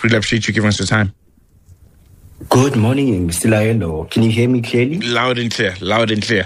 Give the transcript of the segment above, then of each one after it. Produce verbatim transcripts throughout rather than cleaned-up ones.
Really appreciate you giving us your time. Good morning, Silaelo. Can you hear me clearly? Loud and clear, loud and clear.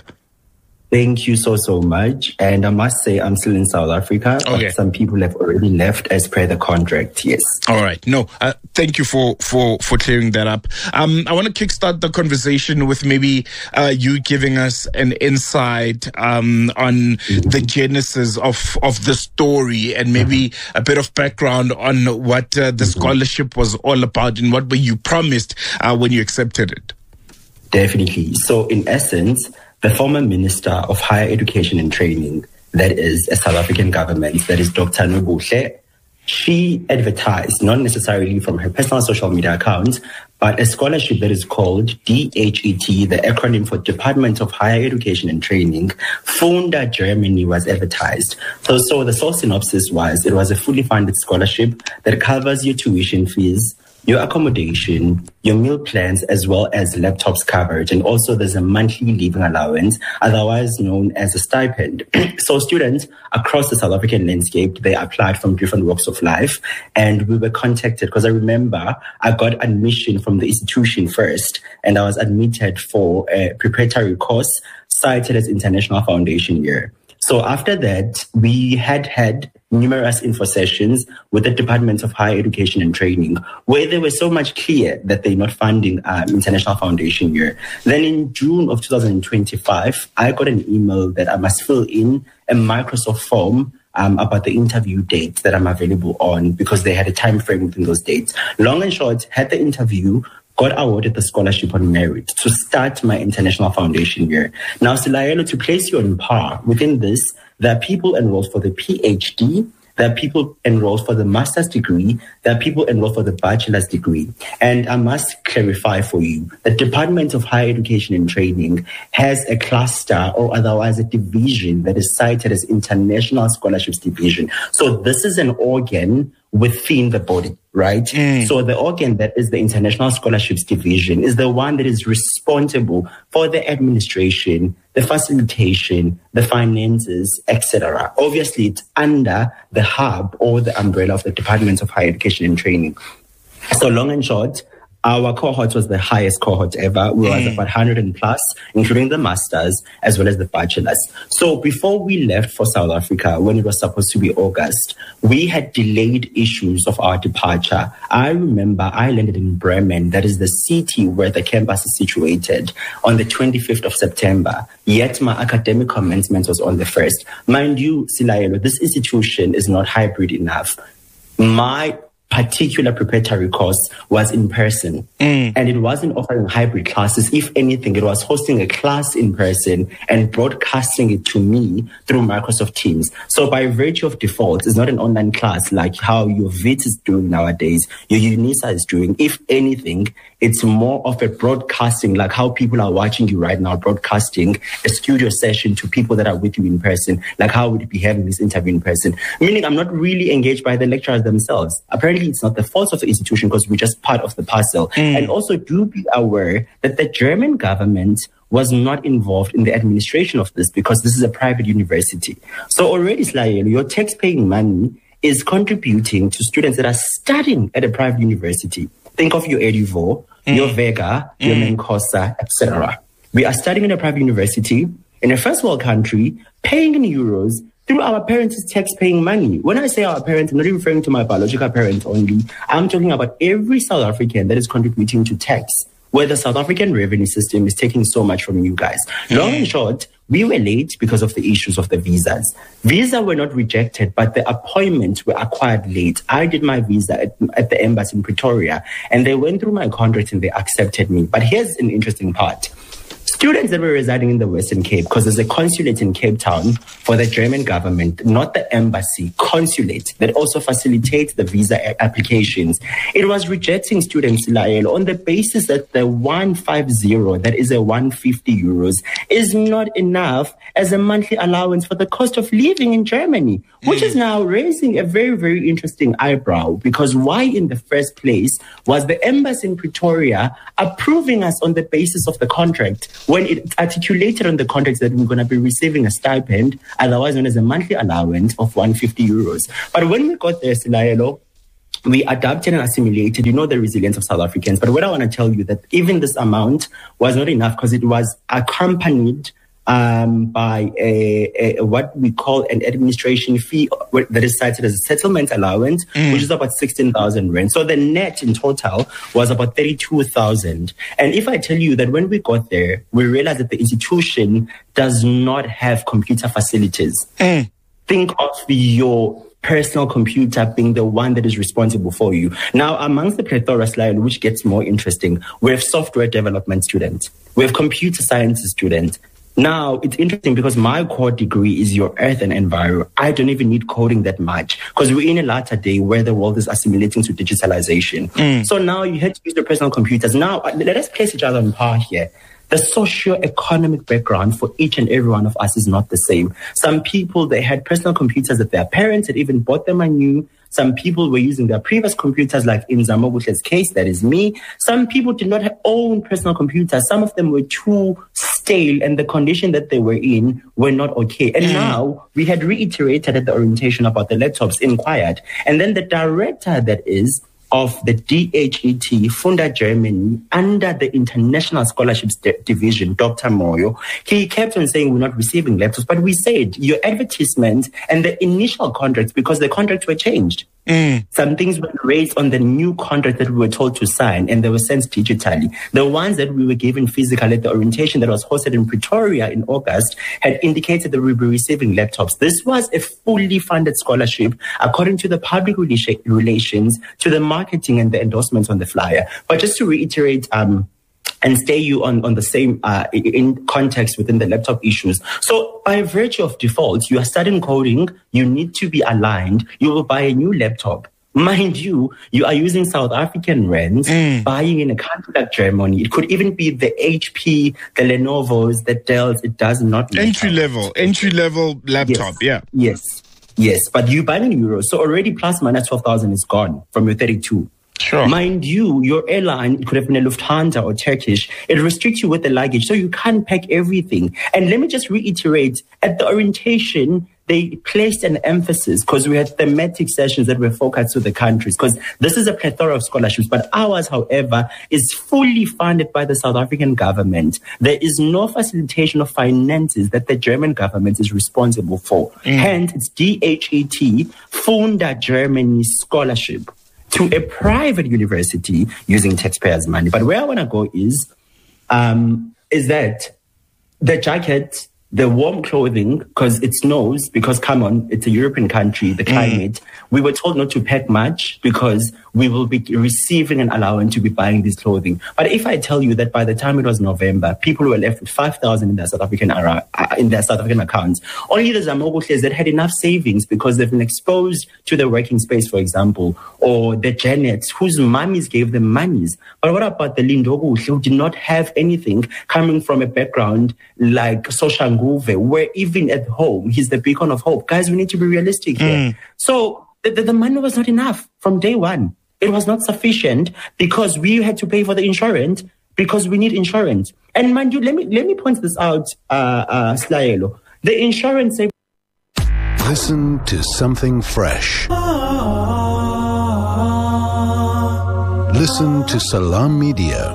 Thank you so, so much. And I must say, I'm still in South Africa, okay. but some people have already left as per the contract, yes. All right. No, uh, thank you for, for, for clearing that up. Um, I want to kickstart the conversation with maybe uh, you giving us an insight um, on mm-hmm. the genesis of, of the story and maybe mm-hmm. a bit of background on what uh, the mm-hmm. scholarship was all about and what were you promised uh, when you accepted it. Definitely. So in essence, the former Minister of Higher Education and Training, that is a South African government, that is Doctor Nobuhle, she advertised, not necessarily from her personal social media accounts, but a scholarship that is called D H E T, the acronym for Department of Higher Education and Training, Funda Germany, was advertised. So, so the sole synopsis was, it was a fully funded scholarship that covers your tuition fees, your accommodation, your meal plans, as well as laptops covered. And also there's a monthly living allowance, otherwise known as a stipend. So students across the South African landscape, they applied from different walks of life. And we were contacted because I remember I got admission from the institution first, and I was admitted for a preparatory course cited as International Foundation Year. So after that, we had had numerous info sessions with the Department of Higher Education and Training, where they were so much clear that they're not funding um, International Foundation Year. Then in June of two thousand twenty-five, I got an email that I must fill in a Microsoft form um, about the interview dates that I'm available on, because they had a time frame within those dates. Long and short, had the interview, got awarded the scholarship on merit to start my International Foundation Year. Now, Silaelo, to place you on par within this, there are people enrolled for the PhD, there are people enrolled for the master's degree, there are people enrolled for the bachelor's degree. And I must clarify for you, the Department of Higher Education and Training has a cluster, or otherwise a division, that is cited as International Scholarships Division. So this is an organ within the body, right? Mm. So the organ that is the International Scholarships Division is the one that is responsible for the administration, the facilitation, the finances, et cetera. Obviously, it's under the hub or the umbrella of the Department of Higher Education and Training. So long and short, our cohort was the highest cohort ever. We mm. was about one hundred plus, including the masters as well as the bachelors. So before we left for South Africa, when it was supposed to be August, we had delayed issues of our departure. I remember I landed in Bremen, that is the city where the campus is situated, on the twenty-fifth of September. Yet my academic commencement was on the first. Mind you, Silaelo, this institution is not hybrid enough. My particular preparatory course was in person, mm. and it wasn't offering hybrid classes. If anything, it was hosting a class in person and broadcasting it to me through Microsoft Teams. So by virtue of default, it's not an online class like how your V I T is doing nowadays, your UNISA is doing. If anything, it's more of a broadcasting, like how people are watching you right now, broadcasting a studio session to people that are with you in person, like how would you be having this interview in person? Meaning I'm not really engaged by the lecturers themselves. Apparently, it's not the fault of the institution because we're just part of the puzzle. Mm. And also do be aware that the German government was not involved in the administration of this because this is a private university. So already, Silaelo, your tax-paying money is contributing to students that are studying at a private university. Think of your Eduvo, mm. your Vega, mm. your Menkosa, et cetera. We are studying in a private university in a first world country, paying in euros, through our parents' tax-paying money. When I say our parents, I'm not referring to my biological parents only. I'm talking about every South African that is contributing to tax, where the South African revenue system is taking so much from you guys. Mm. Long and short, we were late because of the issues of the visas. Visa were not rejected, but the appointments were acquired late. I did my visa at, at the embassy in Pretoria, and they went through my contract and they accepted me. But here's an interesting part. Students that were residing in the Western Cape, because there's a consulate in Cape Town for the German government, not the embassy, consulate that also facilitates the visa a- applications. It was rejecting students, Silaelo, on the basis that the one hundred fifty, that is a one hundred fifty euros, is not enough as a monthly allowance for the cost of living in Germany, which mm. is now raising a very, very interesting eyebrow, because why in the first place was the embassy in Pretoria approving us on the basis of the contract, when it's articulated on the contract that we're going to be receiving a stipend, otherwise known as a monthly allowance of one hundred fifty euros. But when we got there, Silaelo, we adapted and assimilated. You know the resilience of South Africans. But what I want to tell you that even this amount was not enough because it was accompanied um, by a, a what we call an administration fee that is cited as a settlement allowance, mm. which is about sixteen thousand rand. So the net in total was about thirty-two thousand. And if I tell you that when we got there, we realized that the institution does not have computer facilities. Mm. Think of your personal computer being the one that is responsible for you. Now, amongst the plethora slide, which gets more interesting, we have software development students. We have computer sciences students. Now, it's interesting because my core degree is your earth and environment. I don't even need coding that much because we're in a latter day where the world is assimilating to digitalization. Mm. So now you have to use your personal computers. Now, let us place each other on par here. The socio-economic background for each and every one of us is not the same. Some people, they had personal computers that their parents had even bought them anew. Some people were using their previous computers, like in Zamobushe's case, that is me. Some people did not have own personal computers. Some of them were too stale, and the condition that they were in were not okay. And mm. now we had reiterated at the orientation about the laptops, inquired. And then the director that is of the D H E T, Funda Germany, under the International Scholarships D- Division, Doctor Moyo, he kept on saying we're not receiving laptops, but we said your advertisement and the initial contracts, because the contracts were changed. Mm. Some things were raised on the new contract that we were told to sign, and they were sent digitally. The ones that we were given physical at the orientation that was hosted in Pretoria in August had indicated that we would be receiving laptops. This was a fully funded scholarship according to the public relations, to the marketing and the endorsements on the flyer. But just to reiterate, um, and stay you on, on the same uh, in context within the laptop issues. So by virtue of default, you are studying coding, you need to be aligned, you will buy a new laptop. Mind you, you are using South African rands, mm. buying in a country like Germany. It could even be the H P, the Lenovo's, the Dells. It does not matter. Entry level, entry level laptop, yes. yeah. Yes, yes, but you buy in euros. So already plus minus twelve thousand is gone from your thirty-two. Sure. Mind you, your airline, it could have been a Lufthansa or Turkish. It restricts you with the luggage, so you can't pack everything. And let me just reiterate, at the orientation, they placed an emphasis because we had thematic sessions that were focused to the countries, because this is a plethora of scholarships. But ours, however, is fully funded by the South African government. There is no facilitation of finances that the German government is responsible for. Mm. Hence, it's D H E T, Funda Germany Scholarship, to a private university using taxpayers' money. But where I want to go is, um, is that the jacket, the warm clothing, because it snows, because come on, it's a European country, the climate. Mm. We were told not to pack much because we will be receiving an allowance to be buying this clothing. But if I tell you that by the time it was November, people were left with five thousand in their South African uh, in their South African accounts. Only the Zamobushes that had enough savings because they've been exposed to the working space, for example, or the Janets whose mummies gave them monies. But what about the Lindobuhle who did not have anything, coming from a background like Soshanguve, where even at home he's the beacon of hope? Guys, we need to be realistic here. Mm. So the, the, the money was not enough from day one. It was not sufficient because we had to pay for the insurance because we need insurance. And mind you, let me let me point this out, uh, uh, Slaelo. The insurance. Listen to something fresh. Listen to Salam Media.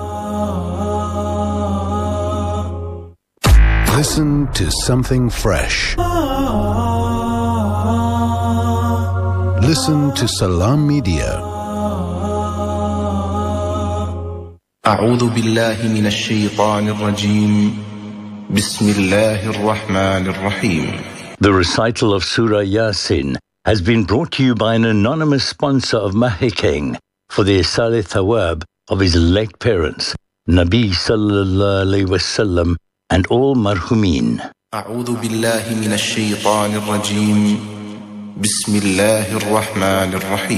Listen to something fresh. Listen to Salam Media. أعوذ بالله من الشيطان الرجيم بسم الله الرحمن الرحيم. The recital of Surah Yasin has been brought to you by an anonymous sponsor of Mahikeng for the Isale Thawab of his late parents, Nabi Sallallahu Alaihi Wasallam, and all marhumin. أعوذ بالله من الشيطان الرجيم بسم الله الرحمن الرحيم.